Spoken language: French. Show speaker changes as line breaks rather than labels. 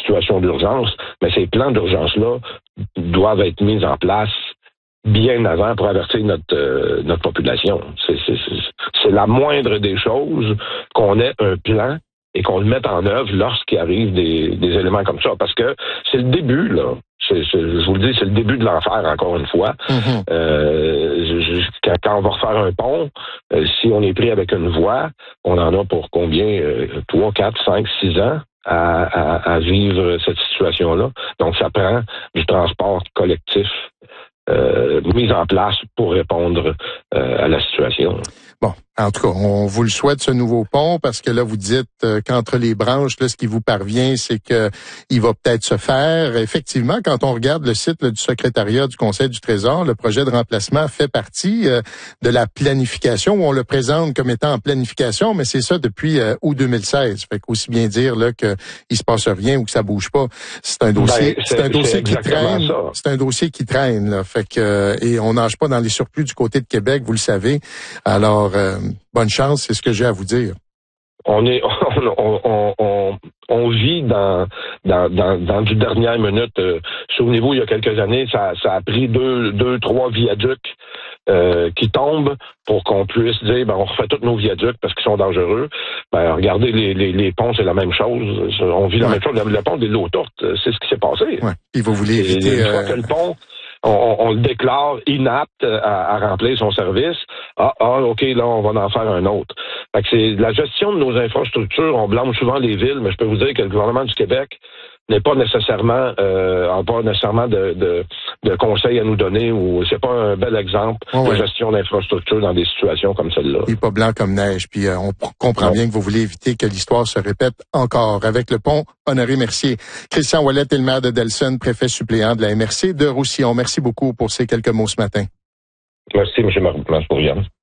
situation d'urgence, mais ces plans d'urgence-là doivent être mis en place bien avant pour avertir notre population. C'est la moindre des choses qu'on ait un plan et qu'on le mette en œuvre lorsqu'il arrive des éléments comme ça. Parce que c'est le début, là. Je vous le dis, c'est le début de l'enfer, encore une fois. Quand on va refaire un pont, si on est pris avec une voie, on en a pour combien? 3, 4, 5, 6 ans à vivre cette situation-là. Donc, ça prend du transport collectif mis en place pour répondre à la situation.
Bon, en tout cas, on vous le souhaite, ce nouveau pont, parce que là, vous dites qu'entre les branches, là, ce qui vous parvient, c'est que il va peut-être se faire. Effectivement, quand on regarde le site là, du secrétariat du Conseil du Trésor, le projet de remplacement fait partie de la planification, où on le présente comme étant en planification, mais c'est ça depuis août 2016. Fait qu'aussi bien dire là que il se passe rien ou que ça bouge pas. C'est un dossier, c'est un dossier qui traîne. C'est un dossier qui traîne. Là. Fait que et on nage pas dans les surplus du côté de Québec, vous le savez. Alors bonne chance, c'est ce que j'ai à vous dire.
On vit dans du dernière minute. Souvenez-vous, il y a quelques années, ça a pris deux, trois viaducs qui tombent pour qu'on puisse dire, on refait tous nos viaducs parce qu'ils sont dangereux. Regardez, les ponts, c'est la même chose. On vit la même chose. Le pont des Lots-Tourtes, c'est ce qui s'est passé.
Ouais. Et vous voulez éviter...
Une fois que le pont... On le déclare inapte à remplir son service. OK, là, on va en faire un autre. Fait que c'est la gestion de nos infrastructures. On blâme souvent les villes, mais je peux vous dire que le gouvernement du Québec n'a pas nécessairement de conseils à nous donner, ou c'est pas un bel exemple de gestion d'infrastructures dans des situations comme celle-là.
Il n'est pas blanc comme neige, puis on comprend bien que vous voulez éviter que l'histoire se répète encore. Avec le pont Honoré-Mercier. Christian Ouellet est le maire de Delson, préfet suppléant de la MRC de Roussillon. Merci beaucoup pour ces quelques mots ce matin.
Merci, M. Masbourian.